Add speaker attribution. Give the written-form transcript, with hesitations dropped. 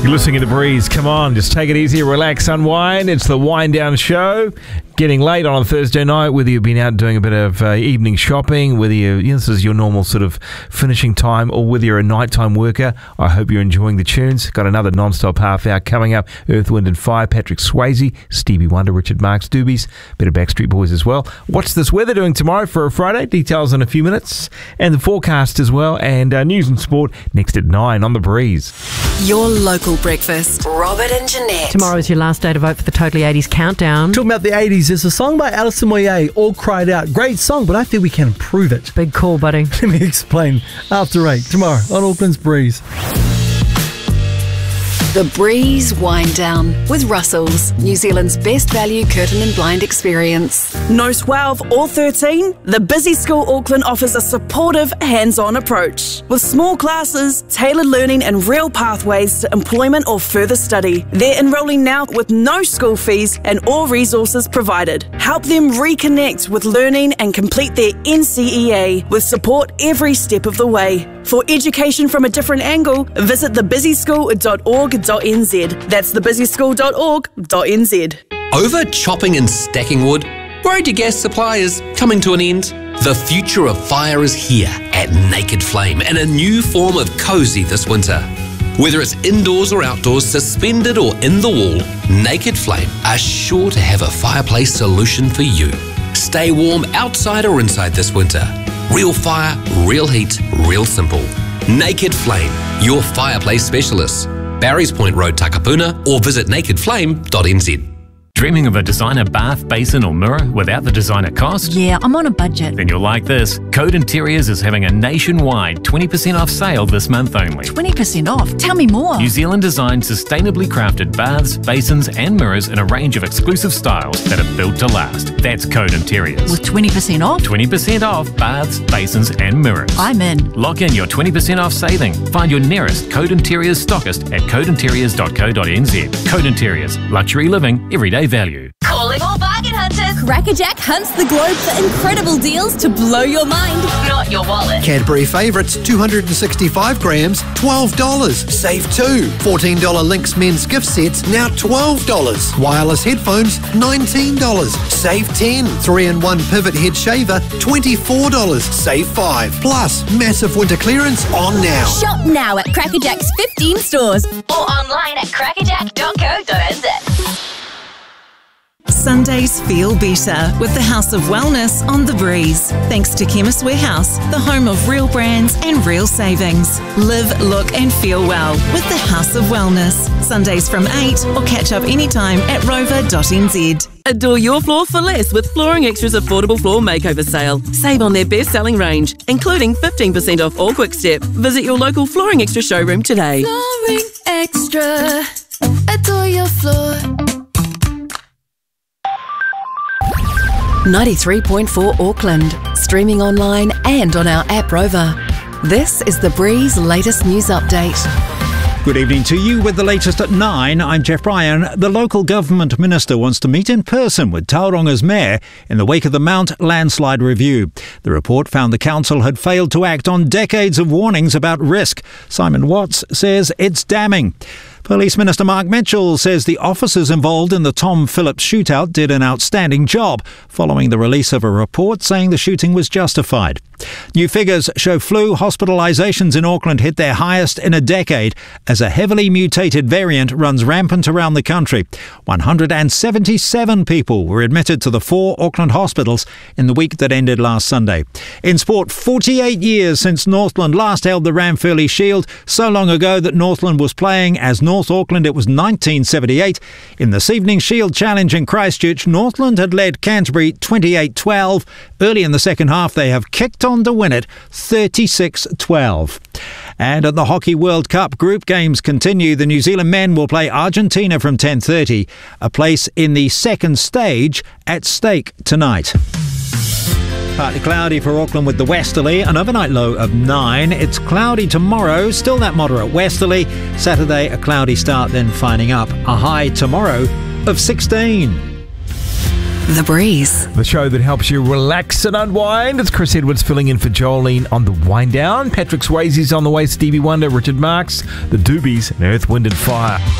Speaker 1: You're listening to The Breeze. Come on, just take it easy, relax, unwind. It's the Wind Down Show. Getting late on a Thursday night, whether you've been out doing a bit of evening shopping, whether this is your normal sort of finishing time, or whether you're a nighttime worker, I hope you're enjoying the tunes. Got another non-stop half hour coming up. Earth, Wind and Fire, Patrick Swayze, Stevie Wonder, Richard Marx, Doobies, bit of Backstreet Boys as well. What's this weather doing tomorrow for a Friday? Details in a few minutes. And the forecast as well. And news and sport next at 9 on The Breeze.
Speaker 2: Your local breakfast. Robert and Jeanette.
Speaker 3: Tomorrow is your last day to vote for the Totally 80s Countdown.
Speaker 4: Talking about the 80s, there's a song by Alison Moyet, All Cried Out. Great song, but I think we can improve it.
Speaker 3: Big call, buddy.
Speaker 4: Let me explain. After 8, tomorrow on Auckland's Breeze.
Speaker 2: The Breeze Wind Down with Russell's, New Zealand's best value curtain and blind experience.
Speaker 5: No 12 or 13, the Busy School Auckland offers a supportive, hands-on approach. With small classes, tailored learning and real pathways to employment or further study. They're enrolling now with no school fees and all resources provided. Help them reconnect with learning and complete their NCEA with support every step of the way. For education from a different angle, visit thebusyschool.org.nz. That's thebusyschool.org.nz.
Speaker 6: Over chopping and stacking wood? Worried your gas supply is coming to an end? The future of fire is here at Naked Flame in a new form of cosy this winter. Whether it's indoors or outdoors, suspended or in the wall, Naked Flame are sure to have a fireplace solution for you. Stay warm outside or inside this winter. Real fire, real heat, real simple. Naked Flame, your fireplace specialist. Barry's Point Road, Takapuna, or visit nakedflame.nz.
Speaker 7: Dreaming of a designer bath, basin or mirror without the designer cost?
Speaker 8: Yeah, I'm on a budget.
Speaker 7: Then you'll like this. Code Interiors is having a nationwide 20% off sale this month only.
Speaker 8: 20% off? Tell me more.
Speaker 7: New Zealand designed sustainably crafted baths, basins and mirrors in a range of exclusive styles that are built to last. That's Code Interiors.
Speaker 8: With 20% off?
Speaker 7: 20% off baths, basins and mirrors.
Speaker 8: I'm in.
Speaker 7: Lock in your 20% off saving. Find your nearest Code Interiors stockist at codeinteriors.co.nz. Code Interiors. Luxury living, everyday value.
Speaker 9: Calling all bargain hunters. Crackerjack hunts the globe for incredible deals to blow your mind, not your wallet.
Speaker 10: Cadbury Favourites, 265 grams, $12. Save 2. $14 Lynx men's gift sets, now $12. Wireless headphones, $19. Save 10. 3-in-1 pivot head shaver, $24. Save 5. Plus, massive winter clearance on now.
Speaker 9: Shop now at Crackerjack's 15 stores or online at crackerjack.co.nz.
Speaker 11: Sundays feel better with the House of Wellness on The Breeze. Thanks to Chemist Warehouse, the home of real brands and real savings. Live, look and feel well with the House of Wellness. Sundays from 8 or catch up anytime at rover.nz.
Speaker 5: Adore your floor for less with Flooring Extra's affordable floor makeover sale. Save on their best-selling range, including 15% off all Quick Step. Visit your local Flooring Extra showroom today.
Speaker 12: Flooring Extra. Adore your floor.
Speaker 2: 93.4 Auckland, streaming online and on our app Rover. This is The Breeze latest news update.
Speaker 13: Good evening to you with the latest at 9. I'm Jeff Bryan. The local government minister wants to meet in person with Tauranga's mayor in the wake of the Mount landslide review. The report found the council had failed to act on decades of warnings about risk. Simon Watts says it's damning. Police Minister Mark Mitchell says the officers involved in the Tom Phillips shootout did an outstanding job, following the release of a report saying the shooting was justified. New figures show flu hospitalisations in Auckland hit their highest in a decade as a heavily mutated variant runs rampant around the country. 177 people were admitted to the 4 Auckland hospitals in the week that ended last Sunday. In sport, 48 years since Northland last held the Ranfurly Shield, so long ago that Northland was playing as North Auckland. It was 1978. In this evening's Shield Challenge in Christchurch, Northland had led Canterbury 28-12. Early in the second half, they have kicked on to win it 36-12. And at the Hockey World Cup, group games continue. The New Zealand men will play Argentina from 10:30. A place in the second stage at stake tonight. Partly cloudy for Auckland with the westerly, an overnight low of 9. It's cloudy tomorrow, still that moderate westerly. Saturday, a cloudy start, then finding up. A high tomorrow of 16.
Speaker 2: The Breeze.
Speaker 1: The show that helps you relax and unwind. It's Chris Edwards filling in for Jolene on the Wind Down. Patrick Swayze's on the way, Stevie Wonder, Richard Marx, the Doobies, and Earth, Wind and Fire.